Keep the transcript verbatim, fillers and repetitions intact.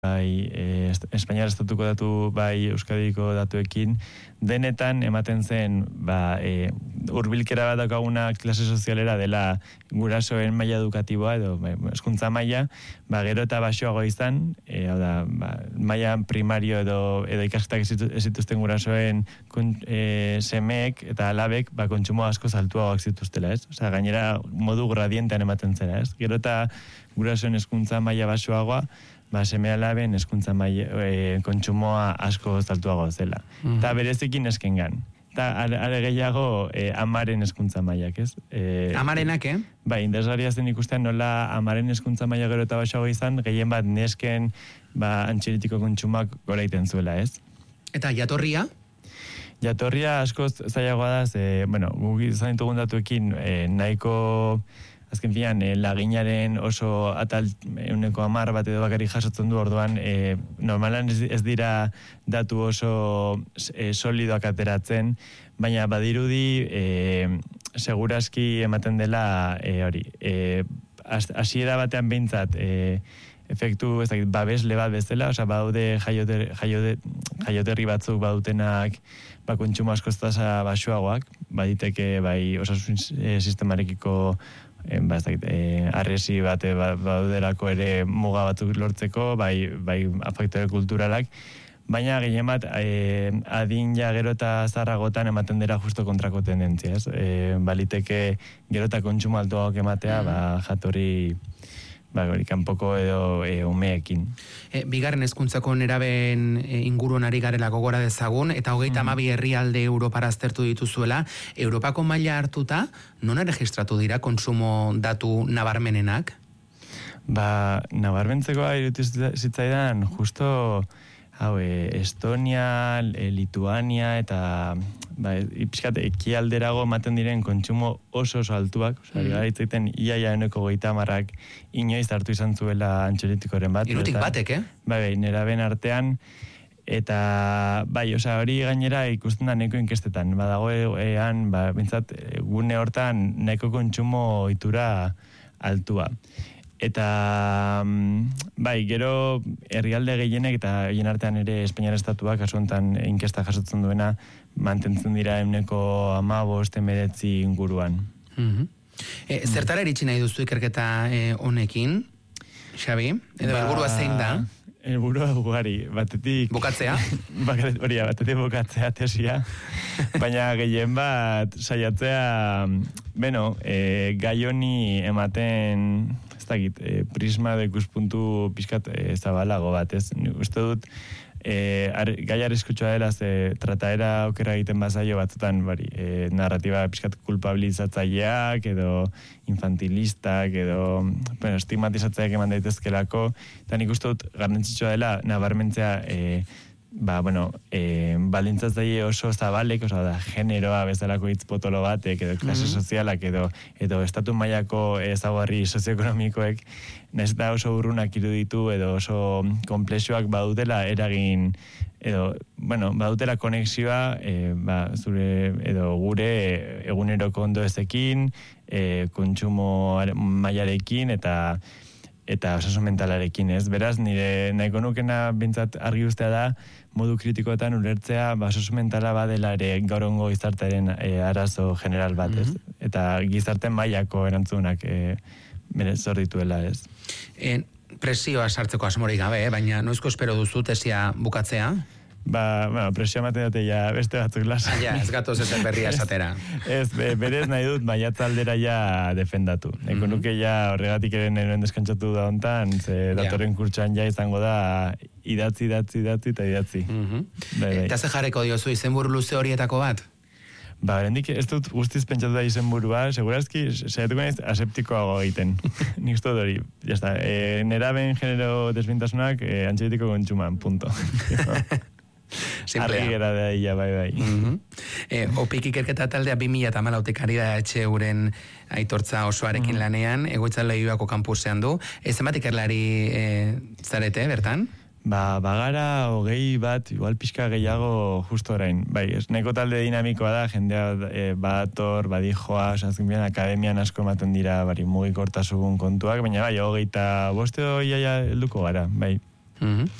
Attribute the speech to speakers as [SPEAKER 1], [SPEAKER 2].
[SPEAKER 1] bai, e, Espainiar estatuko datu, bai, Euskadiko datuekin, denetan ematen zen, ba, e, hurbilkera bat daukaguna klase sozialera dela gurasoen maila edukatiboa edo ba, hezkuntza maila, ba, gero eta baxoago izan, e, hau da, ba, maila primario edo, edo ikasketak ez zituzten gurasoen kun, e, semeek eta alabek, ba, kontsumo asko altuagoak zituztela, ez? Osea, gainera modu gradientean ematen zera, ez? Gero eta gurasoen hezkuntza maila baxoagoa, ba, seme alaben hezkuntza maila, e, kontsumoa asko zaltuago zela. Mm-hmm. Eta berezekin eskengan. Eta are gehiago e, amaren hezkuntza mailak, ez? E,
[SPEAKER 2] Amarenak, eh?
[SPEAKER 1] Bai, interesgarria zen ikusten nola amaren hezkuntza maila gero eta baxago izan, gehien bat nesken ba, antxeritiko kontsumak gora iten zuela, ez?
[SPEAKER 2] Eta jatorria?
[SPEAKER 1] Jatorria askoz zailagoa da, ze, bueno, gugi izan ditugun datuekin e, nahiko... Azken finean, e, laginaren oso atal euneko hamar bat edo bakari jasotzen du, orduan e, normalan ez, ez dira datu oso e, solidoak ateratzen, baina badirudi e, segurazki ematen dela e, hori. E, hasiera batean behintzat, e, efektu ez dakit, babesle bat bezala, osea baude jaioter, jaioter, jaioterri batzuk badutenak ba, kontsumo askoztasa baxuagoak, baditeke bai osasun e, sistemarekiko E, ba, ez dakit, e, arresi bate ba, bauderako ere muga batzuk lortzeko, bai, bai faktore kulturalak, baina gehien bat e, adin ja gero eta zarragotan ematen dira justo kontrako tendentzia, ez? E, baliteke gero eta kontsumo altuagoak ematea, mm. ba, jatorri ba, hori kanpoko edo e, umeekin.
[SPEAKER 2] E, bigarren hezkuntzako neraben e, inguruan ari garela gogora dezagun, eta hogeita hamabi mm. herrialde Europara aztertu dituzuela, Europako maila hartuta, non erregistratu dira kontsumo datu nabarmenenak?
[SPEAKER 1] Ba, nabarmentzekoa irutu zitzaidan, justo hau, e, Estonia, e, Lituania eta ba, pixkat ekialderago ematen diren kontsumo oso oso altuak, osea, mm. gaitzaiten iaia eneko goita marrak inoiz hartu izan zuela antxolitikoren bat.
[SPEAKER 2] Irutik eta, batek, eh?
[SPEAKER 1] Bai, bai, neraben artean, eta bai, osea, hori gainera ikusten da neko inkestetan, badago ean, ba, bintzat, gune hortan neko kontsumo itura altua. Eta, bai, gero herrialde gehienek eta hien artean ere Espainiar estatuak kasu honetan inkesta jasotzen duena mantentzen dira euneko hamabost emeretzi inguruan.
[SPEAKER 2] Mm-hmm. E, zertara eritsi nahi duzu ikerketa e, honekin, Xabi? Edo ba, helburua zein da?
[SPEAKER 1] Helburua ugari, batetik...
[SPEAKER 2] Bukatzea?
[SPEAKER 1] Hori, batetik bukatzea tesia, baina gehien bat saiatzea, beno, e, gai honi ematen... E, prisma de ikuspuntu pixkat e, zabalago bat, ez? Uste dut, e, ar, gai arriskutsua dela, ze trataera okera egiten bazaio batzutan, bari, e, narratiba pixkat kulpabilizatzaileak, edo infantilistak, edo bueno, estigmatizatzaileak eman daitezkelako, eta nik uste dut garrantzitsua dela nabarmentzea e, ba, bueno, e, baldintzatzaile oso zabalek, oso da, generoa bezalako hitz potolo batek, edo klase mm-hmm. sozialak, edo, edo estatu mailako ezaugarri sozioekonomikoek, nahiz eta oso urrunak iruditu, edo oso konplexuak badutela eragin, edo, bueno, badutela konexioa, e, ba, zure, edo gure eguneroko ondo ezekin, e, kontsumo mailarekin, eta eta osasun mentalarekin, ez? Beraz, nire nahiko nukena bintzat argi ustea da, modu kritikoetan ulertzea, ba, osasun mentala badela ere gaurongo gizartearen e, arazo general bat, ez? Mm-hmm. Eta gizarten mailako erantzunak e, bere zor dituela, ez?
[SPEAKER 2] E, presioa sartzeko asmorik gabe, eh? Baina noizko espero duzu tesia bukatzea?
[SPEAKER 1] Ba, bueno, presio ematen dute ja beste batzuk lasa.
[SPEAKER 2] Ja, ez gatoz ezer berria esatera.
[SPEAKER 1] Ez, berez nahi dut maiatza aldera ja defendatu. Eko mm-hmm. nuke ja horregatik ere neren deskantzatu da hontan, ze datorren kurtsoan ja izango da idatzi, idatzi, idatzi eta idatzi. Mm-hmm. Bai, bai.
[SPEAKER 2] Eta ze jarreko diozu izenburu luze horietako bat?
[SPEAKER 1] Ba, berendik ez dut guztiz pentsatu da izenburua, segurazki saiatuko naiz aseptikoago egiten. Nik uste dut hori, jazta, e, neraben genero desbintasunak e, antxeritiko kontsuman, punto. Argi gera da ia, bai, bai.
[SPEAKER 2] Mm-hmm. e, Opik ikerketa taldea bi mila eta hamalautik ari da etxe uren aitortza osoarekin mm-hmm. lanean, Egoitza Leioako kampusean du. Ez zenbat ikerlari e, zarete, bertan?
[SPEAKER 1] Ba, bagara hogei bat, igual pixka gehiago justo orain. Bai, ez neko talde dinamikoa da, jendea e, bator, badijoa, osazkin akademian asko ematen dira, bari, mugikortasun kontuak, baina bai, hogeita boste iaia helduko gara, bai.
[SPEAKER 2] Mm-hmm.